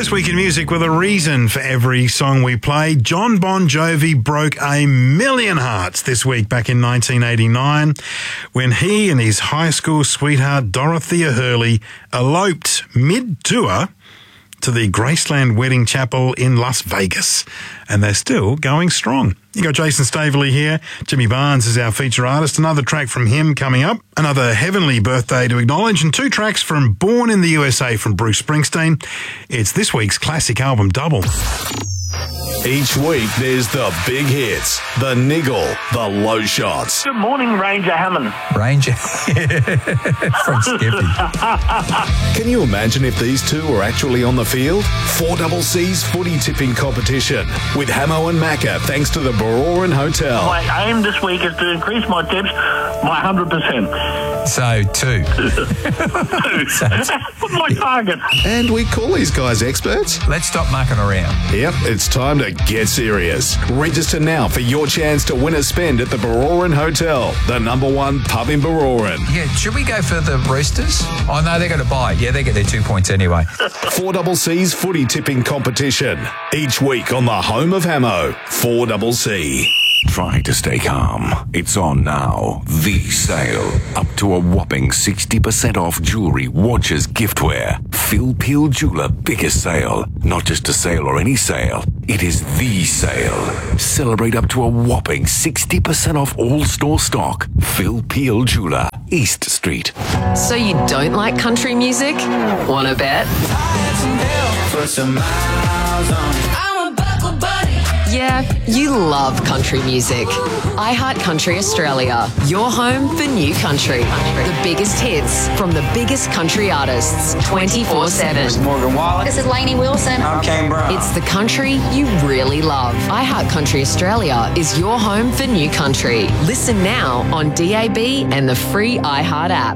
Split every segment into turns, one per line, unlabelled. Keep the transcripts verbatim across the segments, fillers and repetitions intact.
This Week in Music with a reason for every song we play. John Bon Jovi broke a million hearts this week back in nineteen eighty-nine when he and his high school sweetheart Dorothea Hurley eloped mid-tour to the Graceland Wedding Chapel in Las Vegas. And they're still going strong. You got Jason Staveley here. Jimmy Barnes is our feature artist. Another track from him coming up. Another heavenly birthday to acknowledge. And two tracks from Born in the U S A from Bruce Springsteen. It's this week's classic album double.
Each week, there's the big hits, the niggle, the low shots.
Good morning, Ranger Hammond.
Ranger from Skippy.
Can you imagine if these two were actually on the field? four C C's footy tipping competition with Hamo and Macca, thanks to the Baroran Hotel.
My aim this week is to increase my tips by one hundred percent.
So, two.
so What's my target?
And we call these guys experts.
Let's stop mucking around.
Yep, it's time to get serious. Register now for your chance to win a spend at the Baroran Hotel, the number one pub in Baroran.
Yeah, should we go for the Roosters? Oh, no, they're going to buy. Yeah, they get their two points anyway.
four C C's footy tipping competition. Each week on the home of Hamo, four C C.
Try to stay calm. It's on now. The sale. Up to a whopping sixty percent off jewelry, watches, giftware. Phil Peel Jeweler biggest sale. Not just a sale or any sale. It is the sale. Celebrate up to a whopping sixty percent off all store stock. Phil Peel Jeweler, East Street.
So you don't like country music? Wanna bet? Yeah, you love country music. iHeart Country Australia, your home for new country. The biggest hits from the biggest country artists, twenty-four seven.
This is Morgan Wallen.
This is Lainey Wilson.
I'm Kane Brown.
It's the country you really love. iHeart Country Australia is your home for new country. Listen now on D A B and the free iHeart app.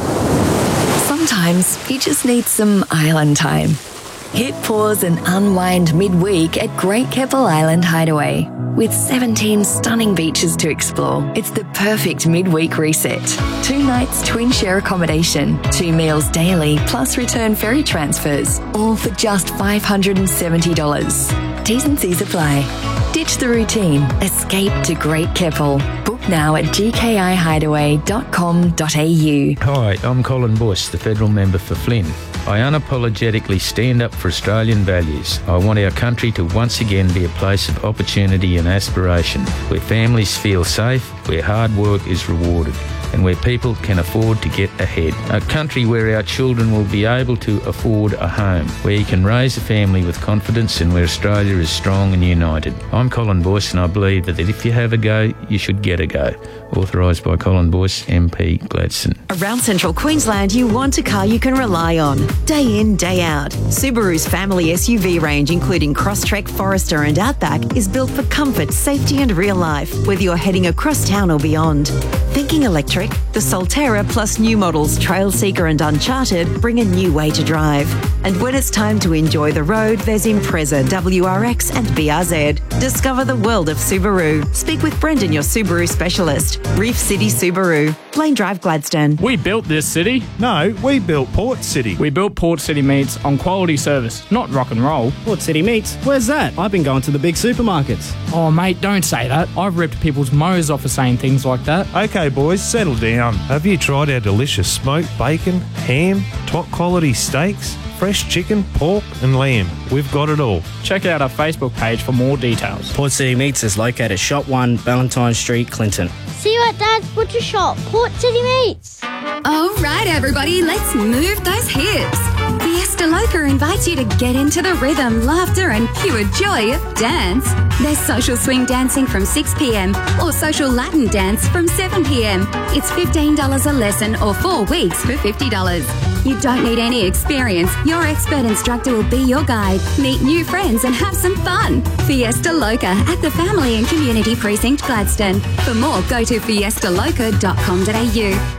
Sometimes you just need some island time. Hit pause and unwind midweek at Great Keppel Island Hideaway. With seventeen stunning beaches to explore, it's the perfect midweek reset. Two nights twin share accommodation, two meals daily, plus return ferry transfers, all for just five hundred seventy dollars. T's and C's apply. Ditch the routine. Escape to Great Keppel. Book now at g k i hideaway dot com dot a u.
Hi, I'm Colin Bush, the federal member for Flynn. I unapologetically stand up for Australian values. I want our country to once again be a place of opportunity and aspiration, where families feel safe, where hard work is rewarded, and where people can afford to get ahead. A country where our children will be able to afford a home, where you can raise a family with confidence and where Australia is strong and united. I'm Colin Boyce and I believe that if you have a go, you should get a go. Authorised by Colin Boyce, M P Gladstone.
Around Central Queensland, you want a car you can rely on, day in, day out. Subaru's family S U V range, including Crosstrek, Forester and Outback, is built for comfort, safety and real life, whether you're heading across town or beyond. Thinking electric? The Solterra plus new models Trailseeker and Uncharted bring a new way to drive. And when it's time to enjoy the road, there's Impreza, W R X and B R Z. Discover the world of Subaru. Speak with Brendan, your Subaru specialist. Reef City Subaru, Blaine Drive, Gladstone.
We built this city.
No, we built Port City.
We built Port City Meats on quality service, not rock and roll.
Port City Meats? Where's that? I've been going to the big supermarkets.
Oh, mate, don't say that. I've ripped people's mows off for saying things like that.
Okay, boys, settle down. Have you tried our delicious smoked bacon, ham, top quality steaks, fresh chicken, pork and lamb? We've got it all.
Check out our Facebook page for more details.
Port City Meats is located at Shop one, Valentine Street, Clinton.
See you at Dad's Butcher Shop, Port City Meats.
All right, everybody, let's move those hips. Fiesta Loca invites you to get into the rhythm, laughter and pure joy of dance. There's social swing dancing from six p.m. or social Latin dance from seven p.m. It's fifteen dollars a lesson or four weeks for fifty dollars. You don't need any experience. Your expert instructor will be your guide. Meet new friends and have some fun. Fiesta Loca at the Family and Community Precinct, Gladstone. For more, go to fiesta loca dot com dot a u.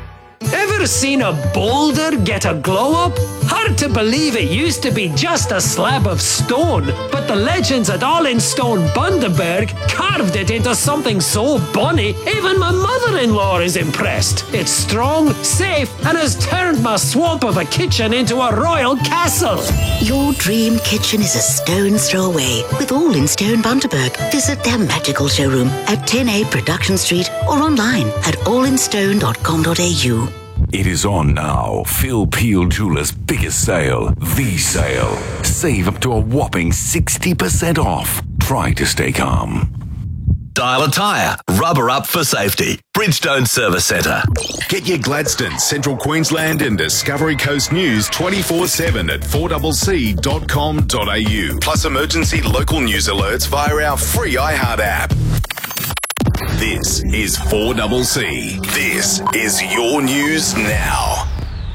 Ever seen a boulder get a glow up? Hard to believe it used to be just a slab of stone, but the legends at All in Stone Bundaberg carved it into something so bonny, even my mother-in-law is impressed. It's strong, safe, and has turned my swamp of a kitchen into a royal castle.
Your dream kitchen is a stone's throw away with All in Stone Bundaberg. Visit their magical showroom at ten A Production Street or online at all in stone dot com dot a u.
It is on now. Phil Peel Jewelers' biggest sale, The Sale. Save up to a whopping sixty percent off. Try to stay calm.
Dial a tyre. Rubber up for safety. Bridgestone Service Centre.
Get your Gladstone, Central Queensland and Discovery Coast news twenty-four seven at four c c dot com dot a u. Plus emergency local news alerts via our free iHeart app. This is four C C. This is your news now.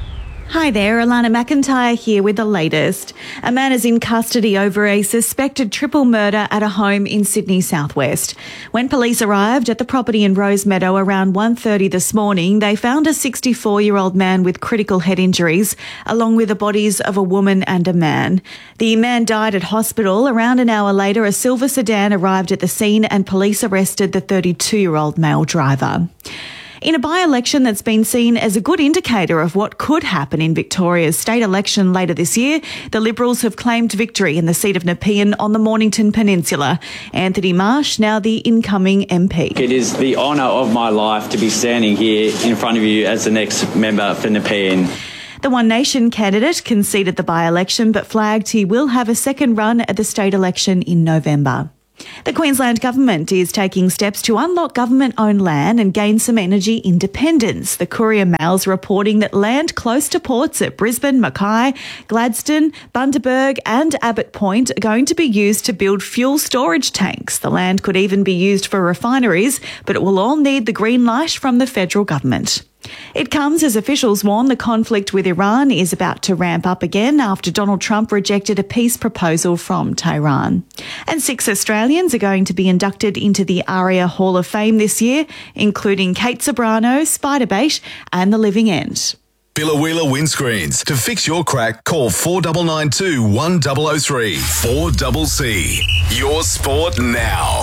Hi there, Alana McIntyre here with the latest. A man is in custody over a suspected triple murder at a home in Sydney southwest. When police arrived at the property in Rosemeadow around one thirty this morning, they found a sixty-four-year-old man with critical head injuries, along with the bodies of a woman and a man. The man died at hospital. Around an hour later, a silver sedan arrived at the scene and police arrested the thirty-two-year-old male driver. In a by-election that's been seen as a good indicator of what could happen in Victoria's state election later this year, the Liberals have claimed victory in the seat of Nepean on the Mornington Peninsula. Anthony Marsh, now the incoming M P.
It is the honour of my life to be standing here in front of you as the next member for Nepean.
The One Nation candidate conceded the by-election but flagged he will have a second run at the state election in November. The Queensland Government is taking steps to unlock government-owned land and gain some energy independence. The Courier Mail's reporting that land close to ports at Brisbane, Mackay, Gladstone, Bundaberg and Abbott Point are going to be used to build fuel storage tanks. The land could even be used for refineries, but it will all need the green light from the federal government. It comes as officials warn the conflict with Iran is about to ramp up again after Donald Trump rejected a peace proposal from Tehran. And six Australians are going to be inducted into the ARIA Hall of Fame this year, including Kate Sobrano, Spiderbait and The Living End.
Billa Windscreens. To fix your crack, call four nine nine two, one zero zero three. four C C. Your sport now.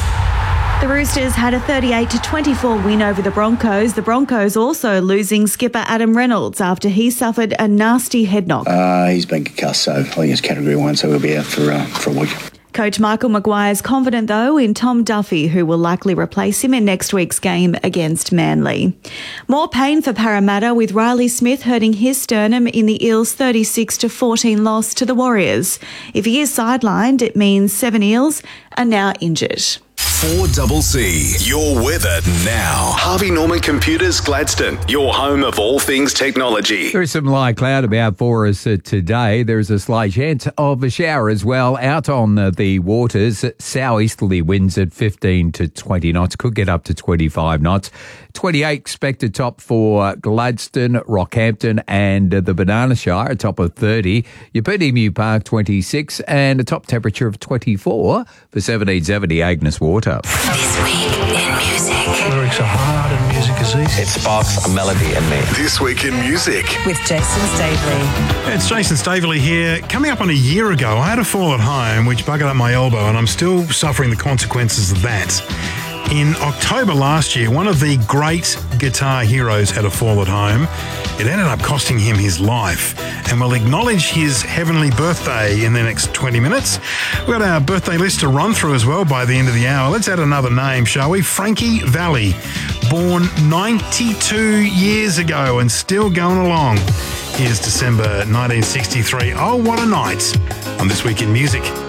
The Roosters had a thirty-eight to twenty-four win over the Broncos. The Broncos also losing skipper Adam Reynolds after he suffered a nasty head knock.
Uh, he's been concussed, so I think it's category one, so he'll be out for, uh, for a week.
Coach Michael Maguire is confident, though, in Tom Duffy, who will likely replace him in next week's game against Manly. More pain for Parramatta, with Riley Smith hurting his sternum in the Eels' thirty-six to fourteen loss to the Warriors. If he is sidelined, it means seven Eels are now injured.
four C C. Your weather now. Harvey Norman Computers Gladstone, your home of all things technology.
There is some light cloud about for us uh, today. There's a slight chance of a shower as well out on uh, the waters. Southeasterly winds at fifteen to twenty knots. Could get up to twenty-five knots. twenty-eight expected top for Gladstone, Rockhampton and uh, the Banana Shire, a top of thirty. Emu Park twenty-six and a top temperature of twenty-four for seventeen seventy Agnes Water.
This week in music.
Lyrics are hard and music is easy.
It sparks a melody in me.
This week in music.
With Jason Stavely.
It's Jason Stavely here. Coming up on a year ago, I had a fall at home which buggered up my elbow and I'm still suffering the consequences of that. In October last year, one of the great guitar heroes had a fall at home. It ended up costing him his life. And we'll acknowledge his heavenly birthday in the next twenty minutes. We've got our birthday list to run through as well by the end of the hour. Let's add another name, shall we? Frankie Valli, born ninety-two years ago and still going along. Here's December nineteen sixty-three. Oh, what a night on This Week in Music.